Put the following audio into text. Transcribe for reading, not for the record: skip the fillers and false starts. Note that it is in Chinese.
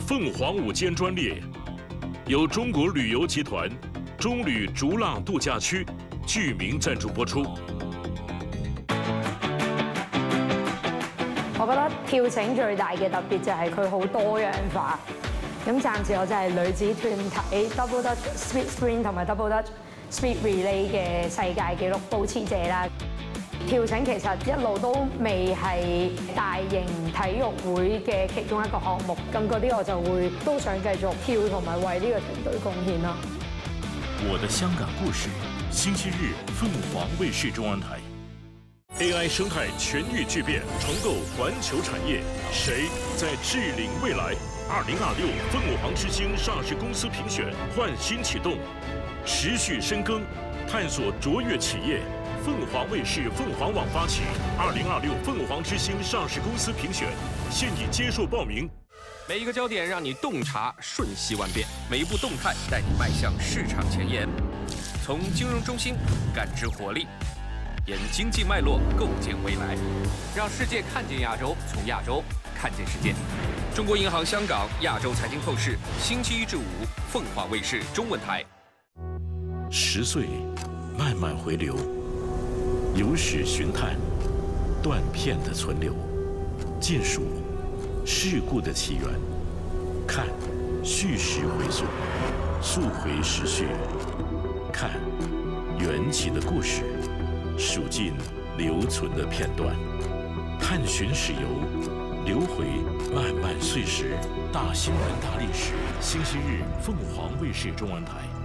凤凰午间专列，由中国旅游集团中旅逐浪度假区剧名赞助播出。 我覺得跳繩最大嘅特別就係佢好多樣化。咁暫時我就係女子團體 Double Dutch Speed Sprint 同埋 Double Dutch Speed Relay 嘅世界紀錄保持者啦。跳繩其實一路都未係大型體育會嘅其中一個項目，咁嗰啲我就會都想繼續跳同埋為呢個團隊貢獻咯。 我的香港故事，星期日鳳凰衛視中文台。AI 生態全域巨變，重構環球產業，誰在治領未來？2026鳳凰之星上市公司評選換新啟動，持續深耕，探索卓越企業。鳳凰衛視鳳凰網發起2026鳳凰之星上市公司評選，現已接受報名。 每一個焦點讓你洞察瞬息萬變，每一步動態帶你邁向市場前沿。從金融中心感知活力，沿經濟脈絡構建未來，讓世界看見亞洲，從亞洲看見世界。中國銀行香港亞洲財經透視，星期一至五，鳳凰衛視中文台。 10歲，慢慢回流，有史尋探，斷片的存留，見數事故的起源，看敘事回溯，溯回時序，看緣起的故事，數盡留存的片段，探尋史遊，流回漫漫歲時，大新聞大歷史。星期日，鳳凰衛視中文台。